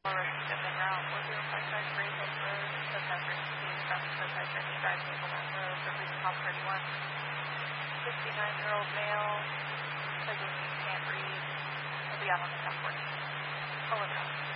Ship en route 4055 Gray Hills Road, southbound Richmond, traffic says I said driving vehicle on road, repeat top 31. 69-year-old male, says he can't breathe. He'll be out on the 1040. Over out.